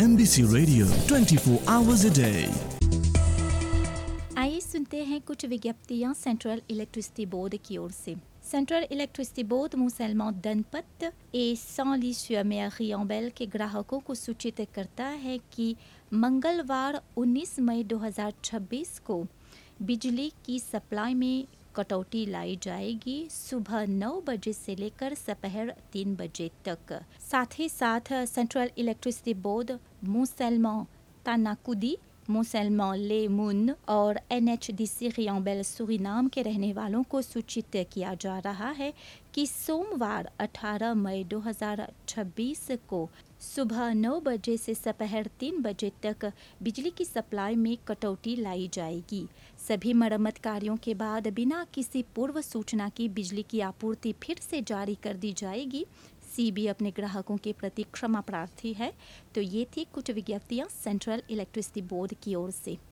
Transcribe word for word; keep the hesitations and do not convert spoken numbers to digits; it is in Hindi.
M B C Radio twenty-four hours a day. आइए सुनते हैं कुछ विज्ञप्तियां सेंट्रल इलेक्ट्रिसिटी बोर्ड की ओर से। सेंट्रल इलेक्ट्रिसिटी बोर्ड मुसलमान दनपत ए सॉली-sur-Mer-Riambel के ग्राहकों को सूचित करता है कि मंगलवार उन्नीस मई दो हज़ार छब्बीस को बिजली की सप्लाई में कटौती लाई जाएगी सुबह नौ बजे से लेकर दोपहर तीन बजे तक। साथ ही साथ सेंट्रल इलेक्ट्रिसिटी बोर्ड मुसलमान तानाकुदी, मुसलमान लेमून और N H D C रियांबेल Suriname के रहने वालों को सूचित किया जा रहा है कि सोमवार अठारह मई दो हज़ार छब्बीस को सुबह नौ बजे से दोपहर तीन बजे तक बिजली की सप्लाई में कटौती लाई जाएगी। सभी मरम्मत कार्यों के बाद बिना किसी पूर्व सूचना की बिजली की आपूर्ति फिर से जारी कर दी जाएगी। सीबी अपने ग्राहकों के प्रति क्षमा प्रार्थी है। तो ये थी कुछ विज्ञप्तियां सेंट्रल इलेक्ट्रिसिटी बोर्ड की ओर से।